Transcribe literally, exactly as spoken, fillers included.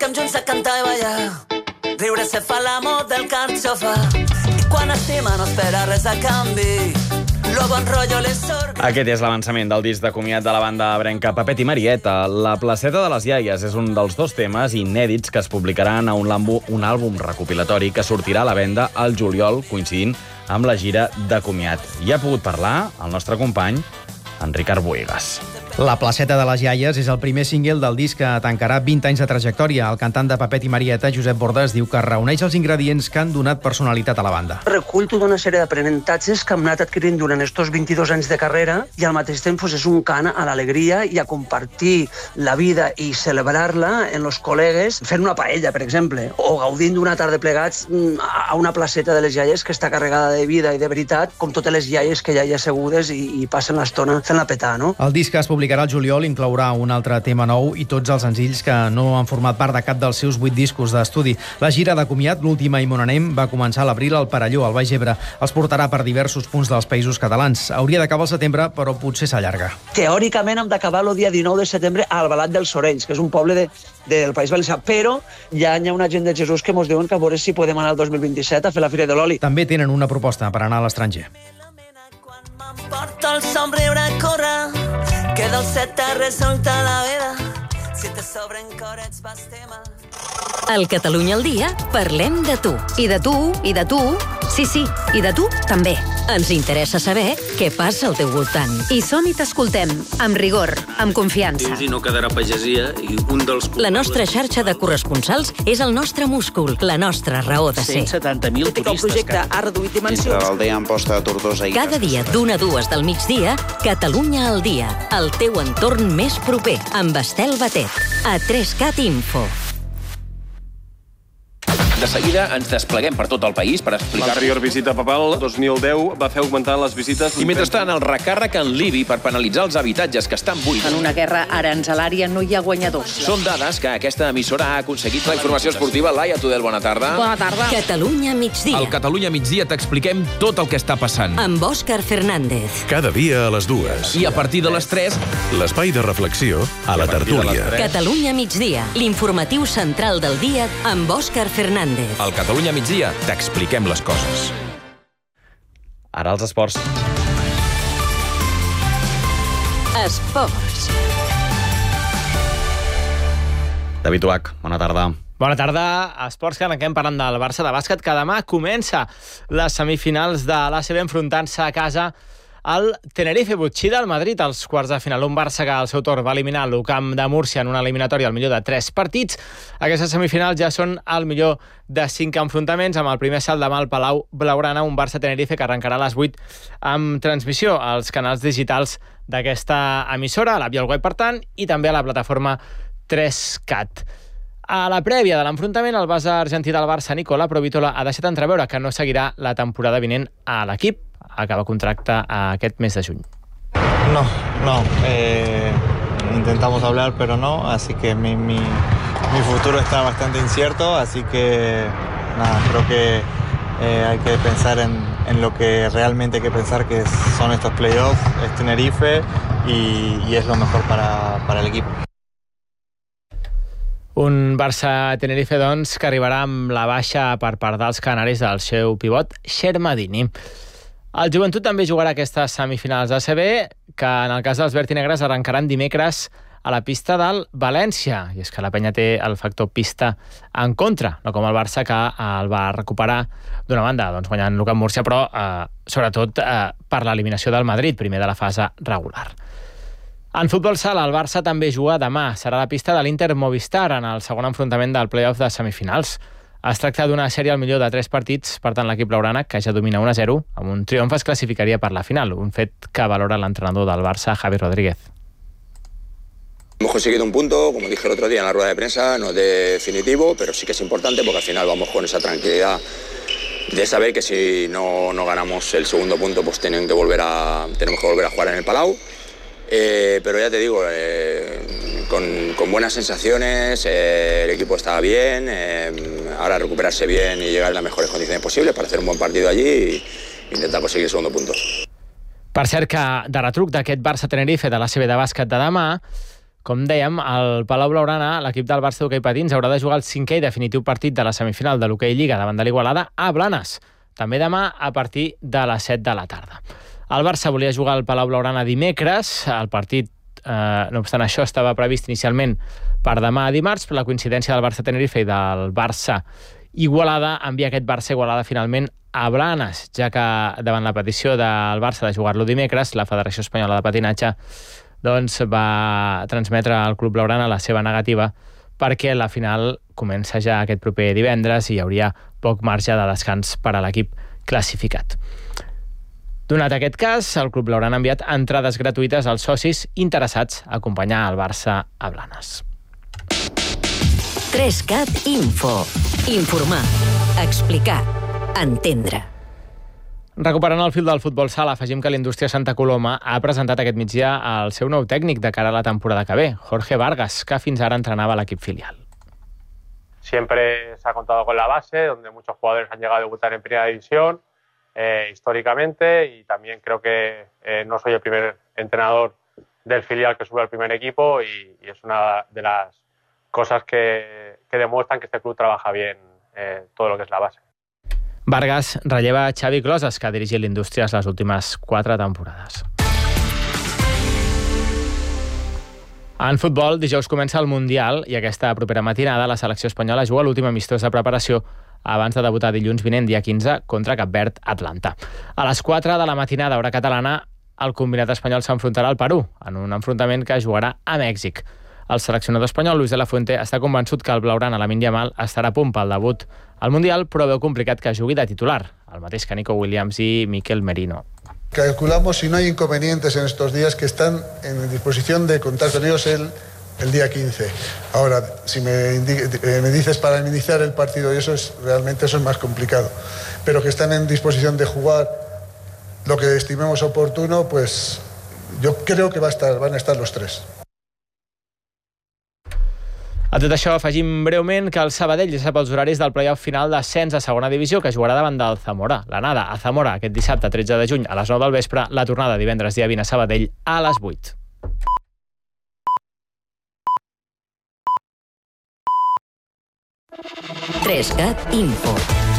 que junts a cantar i ballar, riure se fa l'amor del carxofa, i quan estima no espera res a canvi. Aquest és l'avançament del disc de comiat de la banda abrenca Pepet i Marieta. La placeta de les iaies és un dels dos temes inèdits que es publicaran a un, lambu, un àlbum recopilatori que sortirà a la venda al juliol, coincidint amb la gira de comiat. I ha pogut parlar el nostre company, en Ricard Buigas. La placeta de les iaies és el primer single del disc que tancarà vint anys de trajectòria. El cantant de Pepet i Marieta, Josep Bordes, diu que reuneix els ingredients que han donat personalitat a la banda. Recull tota una sèrie d'aprenentatges que hem anat adquirint durant estos vint-i-dos anys de carrera i al mateix temps és un cant a l'alegria i a compartir la vida i celebrar-la en els col·legues fent una paella, per exemple, o gaudint d'una tarda plegats a una placeta de les iaies que està carregada de vida i de veritat, com totes les iaies que ja hi ha assegudes i, i passen l'estona fent-la petar, no? El disc es publicarà al juliol, inclourà un altre tema nou i tots els senzills que no han format part de cap dels seus vuit discos d'estudi. La gira de comiat, l'última i on anem, va començar a l'abril al Perelló, al Baix Ebre. Els portarà per diversos punts dels països catalans. Hauria d'acabar al setembre, però potser s'allarga. Teòricament hem d'acabar el dia dinou de setembre a Albalat dels Sorells, que és un poble de, del País Valencià, però ja hi ha una gent de Jesús que ens diuen que a veure si podem anar el dos mil vint-i-set a fer la Fira de l'Oli. També tenen una proposta per anar a l'estranger. Porta el somriure a córrer, que del set te resulta la vida, si te sobren corets vas tema. Al Catalunya al dia parlem de tu. I de tu, i de tu, sí, sí, i de tu també. Ens interessa saber què passa al teu voltant. I som i t'escoltem, amb rigor, amb confiança. I no quedarà pagesia i un dels... La nostra xarxa de corresponsals és el nostre múscul, la nostra raó de ser. cent setanta mil turistes. El projecte ha reduït dimensions. Entre l'aldea Amposta de Tortosa i... Cada dia d'una a dues del migdia, Catalunya al dia, el teu entorn més proper, amb Estel Batet, a tres cat Info. De seguida ens despleguem per tot el país per explicar... L'anterior visita papal, dos mil deu, va fer augmentar les visites... I mentrestant, el recàrrec en l'I B I per penalitzar els habitatges que estan buits. En una guerra aranzelària no hi ha guanyadors. Són dades que aquesta emissora ha aconseguit. La informació esportiva, Laia Tudel, bona tarda. Bona tarda. Catalunya migdia. Al Catalunya migdia t'expliquem tot el que està passant. Amb Òscar Fernández. Cada dia a les dues. I a partir de les tres... L'espai de reflexió a la tertúlia. Catalunya migdia, l'informatiu central del dia amb Òscar Fernández. Al Catalunya migdia t'expliquem les coses. Ara els esports. Esports. David Uach, bona tarda. Bona tarda. Esports, que arrenquem parlant del Barça de bàsquet, que demà comença les semifinals de l'A C B enfrontant-se a casa el Tenerife Butxí del Madrid als quarts de final. Un Barça que al seu torn va eliminar l'U C A M de Múrcia en una eliminatòria al millor de tres partits. Aquestes semifinals ja són al millor de cinc enfrontaments, amb el primer salt demà al Palau Blaugrana, un Barça-Tenerife que arrencarà a les vuit amb transmissió als canals digitals d'aquesta emissora, a la Via Web, per tant, i també a la plataforma tres cat. A la prèvia de l'enfrontament, el base argentí del Barça, Nicola Provitola, ha deixat entreveure que no seguirà la temporada vinent a l'equip. Acaba contracte aquest mes de juny. No, no. Eh, intentamos hablar, pero no. Así que mi, mi, mi futuro está bastante incierto. Así que, nada, creo que eh, hay que pensar en, en lo que realmente hay que pensar, que son estos playoffs, es Tenerife, y, y es lo mejor para, para el equipo. Un Barça-Tenerife, doncs, que arribarà amb la baixa per part dels canaris del seu pivot, Shermadini. El Joventut també jugarà aquestes semifinals d'A C B, que en el cas dels vertinegres arrencaran dimecres a la pista del València. I és que la penya té el factor pista en contra, no com el Barça, que el va recuperar d'una banda, doncs guanyant l'U C A M Múrcia, però eh, sobretot eh, per l'eliminació del Madrid, primer de la fase regular. En futbol sala, el Barça també juga demà. Serà la pista de l'Inter Movistar en el segon enfrontament del play-off de semifinals. Es tracta d'una sèrie al millor de tres partits, per tant l'equip blaugrana, que ja domina un a zero, amb un triomf es classificaria per la final, un fet que valora l'entrenador del Barça, Javi Rodríguez. Hemos conseguido un punto, como dije el otro día en la rueda de prensa, no es definitivo, pero sí que es importante porque al final vamos con esa tranquilidad de saber que si no, no ganamos el segundo punto, pues tienen que volver a, tenemos que volver a jugar en el Palau. Eh, pero ya te digo, eh, con, con buenas sensaciones, eh, el equipo estaba bien, eh, ahora recuperarse bien y llegar en las mejores condiciones posibles para hacer un buen partido allí i intentar conseguir el segundo punto. Per cert que, de retruc d'aquest Barça-Tenerife de l'A C B de bàsquet de demà, Com dèiem, al Palau Blaugrana, l'equip del Barça d'hoquei patins haurà de jugar el cinquè i definitiu partit de la semifinal de l'hoquei Lliga davant de l'Igualada a Blanes, també demà a partir de les set de la tarda. El Barça volia jugar al Palau Blaugrana dimecres, el partit, eh, no obstant això, estava previst inicialment per demà a dimarts, però la coincidència del Barça-Tenerife i del Barça-Igualada envia aquest Barça-Igualada finalment a Blanes, ja que davant la petició del Barça de jugar-lo dimecres, la Federació Espanyola de Patinatge doncs va transmetre al Club Blaugrana la seva negativa perquè la final comença ja aquest proper divendres i hi hauria poc marge de descans per a l'equip classificat. Donat aquest cas, el Club Blaugrana ha enviat entrades gratuïtes als socis interessats a acompanyar el Barça a Blanes. tres cat Info. Informar, explicar, entendre. Recuperant el fil del futbol sala, afegim que l'Indústria Santa Coloma ha presentat aquest migdia el seu nou tècnic de cara a la temporada que ve, Jorge Vargas, que fins ara entrenava l'equip filial. Siempre se ha contado con la base, donde muchos jugadores han llegado a debutar en primera división eh, históricamente, y también creo que eh, no soy el primer entrenador del filial que sube al primer equipo y, y es una de las cosas que, que demuestran que este club trabaja bien eh, todo lo que es la base. Vargas relleva Xavi Closes, que ha dirigit l'Indústries les últimes quatre temporades. En futbol, dijous comença el Mundial i aquesta propera matinada la selecció espanyola juga l'últim amistós de preparació abans de debutar dilluns vinent, dia quinze, contra Cap Verd Atlanta. A les quatre de la matinada, hora catalana, el combinat espanyol s'enfrontarà al Perú, en un enfrontament que jugarà a Mèxic. El seleccionador espanyol, Luis de la Fuente, està convençut que el blaugrana Lamine Yamal estarà a punt pel debut al Mundial, però veu complicat que jugui de titular, el mateix que Nico Williams i Mikel Merino. Calculamos, si no hay inconvenientes en estos días, que están en disposición de contar con ellos el, el día quince. Ahora, si me, eh, me dices para iniciar el partido, y eso es realmente eso es más complicado, pero que están en disposición de jugar lo que estimemos oportuno, pues yo creo que va a estar, van a estar los tres. A tot això afegim breument que el Sabadell ja sap els horaris del play-off final d'ascens a segona divisió, que jugarà davant del Zamora. L'anada a Zamora aquest dissabte tretze de juny a les nou del vespre, la tornada divendres dia vint a Sabadell a les vuit. tres cat Info.